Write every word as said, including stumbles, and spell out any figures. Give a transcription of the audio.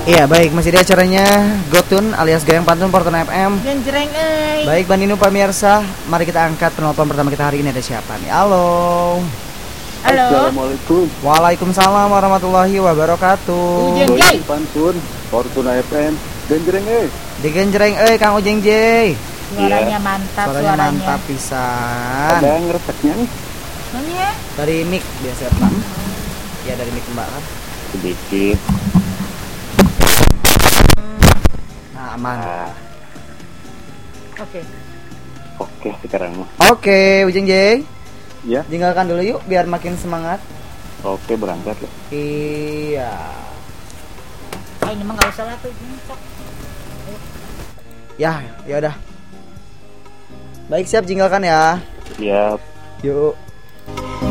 Iya baik, masih di acaranya Gotun alias Gayang Pantun Porton F M. Genjreng euy. Baik Bandinu pemirsa, mari kita angkat penelpon pertama kita hari ini. Ada siapa nih? Halo. Halo. Assalamualaikum. Waalaikumsalam warahmatullahi wabarakatuh. Ujeng Jay. Pantun Porton F M. Genjreng euy. Di Genjreng euy Kang Ujeng Jay. Suaranya mantap Suaranya suaranya. mantap pisan. Ada ngereseknya nih Soalnya Dari mic biasa Pak. Ya dari mic Mbak kan. sedikit. Nah, aman. Nah, oke. oke sekarang mah. Oke, Ujeng Jay. Ya, Tinggalkan dulu yuk biar makin semangat. oke berangkat loh. Iya. Ah, ini mah enggak usah lah tuh. Sok. Ya, ya udah. Baik siap jinggalkan ya. Siap. Yuk.